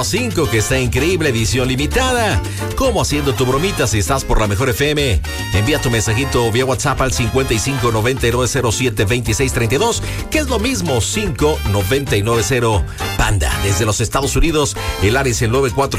número 5, que está increíble, edición limitada. ¿Cómo haciendo tu bromita si estás por la Mejor FM? Envía tu mensajito vía WhatsApp al 5599072632, que es lo mismo, 5990 Panda. Desde los Estados Unidos, el área es el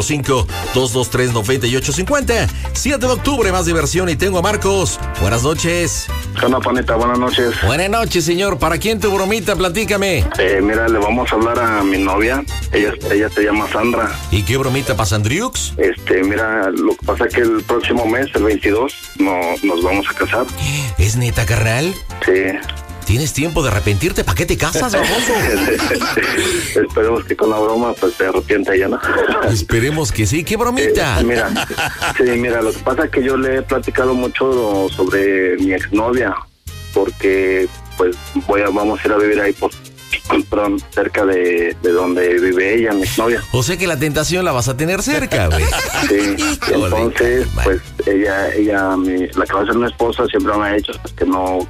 945-223-9850. 7 de octubre, más diversión, y tengo a Marcos. Buenas noches. Hola, Paneta, buenas noches. Buenas noches, señor. ¿Para quién tu bromita? Platícame. Mira, le vamos a hablar a mi novia. Ella se llama Sandra. ¿Y qué bromita para Sandriux? Mira, lo que pasa es que el próximo mes, el 22, nos vamos a casar. ¿Es neta, carnal? Sí. ¿Tienes tiempo de arrepentirte? ¿Para qué te casas, baboso? Esperemos que con la broma pues te arrepienta ella, ¿no? Esperemos que sí. ¿Qué bromita? Mira, lo que pasa es que yo le he platicado mucho sobre mi exnovia, porque pues vamos a ir a vivir ahí cerca de donde vive ella, mi exnovia. O sea que la tentación la vas a tener cerca, güey. Sí, entonces, pues ella, la que va a ser mi esposa, siempre me ha dicho que no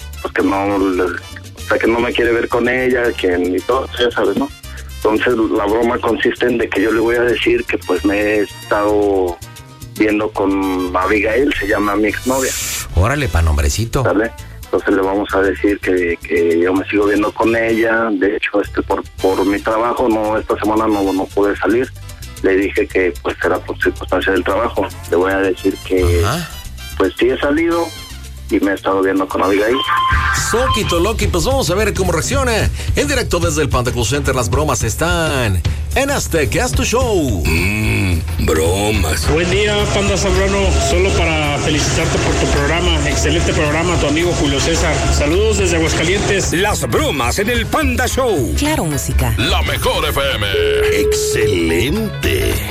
me quiere ver con ella, y todo, ya sabes, ¿no? Entonces la broma consiste en de que yo le voy a decir que pues me he estado viendo con Abigail, se llama mi exnovia. Órale, pa' nombrecito. ¿Sale? Entonces le vamos a decir que yo me sigo viendo con ella. De hecho, por mi trabajo, esta semana no pude salir. Le dije que pues era por circunstancia del trabajo. Le voy a decir que pues sí he salido y me he estado viendo con Abigail. Soquito Loki, pues vamos a ver cómo reacciona. En directo desde el Panda Cool Center, las bromas están en Azteca, tu show. Bromas. Buen día, Panda Zambrano. Solo para felicitarte por tu programa. Excelente programa, tu amigo Julio César. Saludos desde Aguascalientes. Las bromas en el Panda Show. Claro, música. La Mejor FM. Excelente.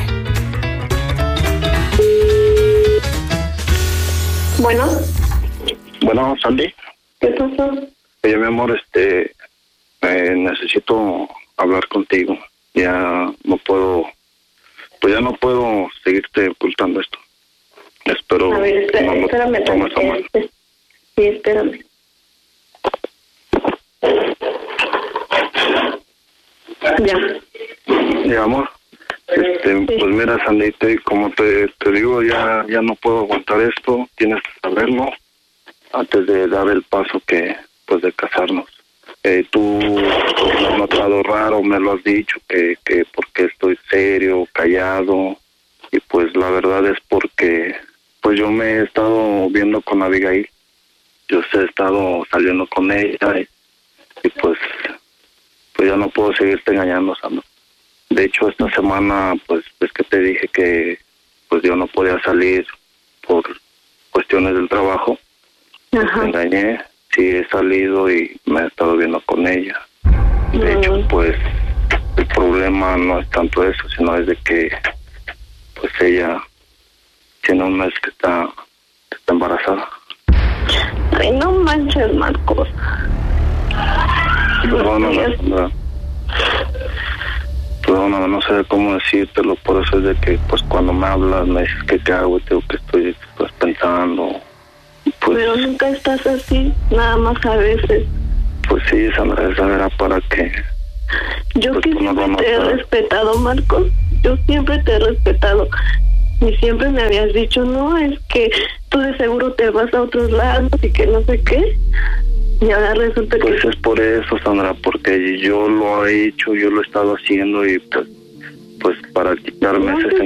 Bueno, Sandy. ¿Qué pasó? Oye, mi amor, necesito hablar contigo. Ya no puedo seguirte ocultando esto. Espero a ver, que no lo espérame, tomes a mal. Sí, espérame. Ya, amor. Pues mira, Sandy, como te digo, ya no puedo aguantar esto. Tienes que saberlo antes de dar el paso de casarnos. Tú me has notado raro, me lo has dicho, que porque estoy serio, callado, y pues la verdad es porque pues yo me he estado viendo con Abigail. Yo he estado saliendo con ella y pues ya no puedo seguirte engañando, Sandra. De hecho, esta semana pues es que te dije que pues yo no podía salir por cuestiones del trabajo. Ajá. Te engañé, sí he salido y me he estado viendo con ella. De hecho, pues el problema no es tanto eso, sino es de que pues ella tiene un mes que está embarazada. Ay, no manches, Marcos. Perdóname, no sé cómo decírtelo, por eso es de que pues cuando me hablas me dices que qué hago y te digo que estoy pensando. Pues, pero nunca estás así, nada más a veces. Pues sí, Sandra, esa era para que... Yo pues, que siempre te he respetado, Marcos. Yo siempre te he respetado. Y siempre me habías dicho, no, es que tú de seguro te vas a otros lados y que no sé qué. Y ahora resulta que... Pues es por eso, Sandra, porque yo lo he hecho, yo lo he estado haciendo y pues para quitarme ese